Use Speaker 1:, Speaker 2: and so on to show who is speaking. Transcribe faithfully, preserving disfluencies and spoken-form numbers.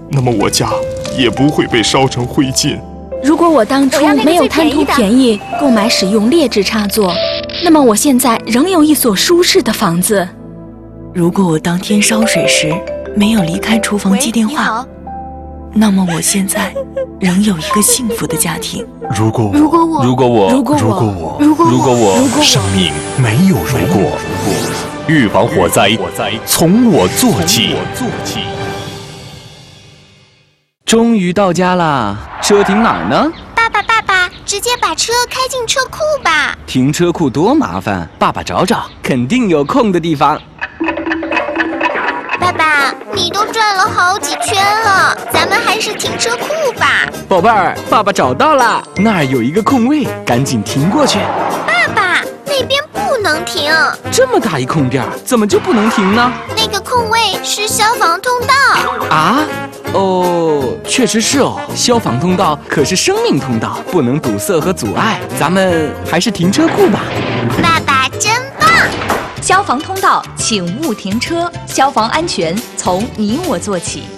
Speaker 1: 那么我家也不会被烧成灰烬。
Speaker 2: 如果我当初没有贪图便宜购买使用劣质插座，那么我现在仍有一所舒适的房子。
Speaker 3: 如果我当天烧水时没有离开厨房接电话，那么我现在仍有一个幸福的家庭。
Speaker 1: 如果
Speaker 4: 如果我
Speaker 5: 如果我
Speaker 2: 如果我
Speaker 1: 如果我
Speaker 4: 如果
Speaker 5: 如果我
Speaker 1: 生命没有如果，
Speaker 5: 预防火灾从我做起。
Speaker 6: 终于到家啦，车停哪儿呢？
Speaker 4: 爸爸爸爸，直接把车开进车库吧。
Speaker 6: 停车库多麻烦，爸爸找找，肯定有空的地方。
Speaker 4: 爸爸，你都转了好几圈了，咱们还是停车库吧。
Speaker 6: 宝贝儿，爸爸找到了，那儿有一个空位，赶紧停过去。
Speaker 4: 爸爸，那边不能停。
Speaker 6: 这么大一空地儿，怎么就不能停呢？
Speaker 4: 那个空位是消防通道。
Speaker 6: 啊？哦，确实是哦，消防通道可是生命通道，不能堵塞和阻碍。咱们还是停车库吧。
Speaker 4: 爸爸真棒！
Speaker 7: 消防通道，请勿停车。消防安全从你我做起。